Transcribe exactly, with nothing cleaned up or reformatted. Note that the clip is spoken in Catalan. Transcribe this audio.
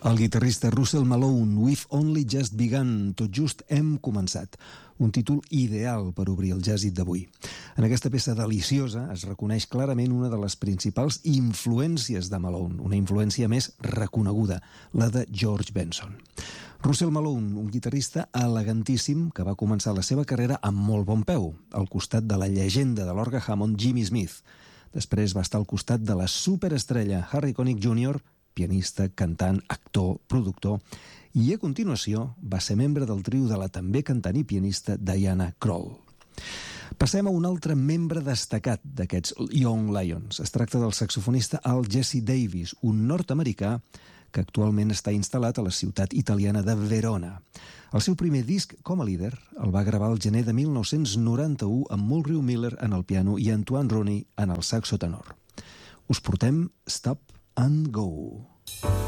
El guitarrista Russell Malone, We've Only Just Begun, tot just hem començat. Un títol ideal per obrir el jàzzit d'avui. En aquesta peça deliciosa es reconeix clarament una de les principals influències de Malone, una influència més reconeguda, la de George Benson. Russell Malone, un guitarrista elegantíssim que va començar la seva carrera amb molt bon peu, al costat de la llegenda de l'orgue Hammond Jimmy Smith. Després va estar al costat de la superestrella Harry Connick júnior, pianista, cantant, actor, productor, i a continuació va ser membre del trio de la també cantant i pianista Diana Krall. Passem a un altre membre destacat d'aquests Young Lions. Es tracta del saxofonista Al Jesse Davis, un nord-americà que actualment està instal·lat a la ciutat italiana de Verona. El seu primer disc com a líder el va gravar el gener de mil nou-cents noranta-u amb Mulgrew Miller en el piano i Antoine Roney en el saxo tenor. Us portem Stop and Go.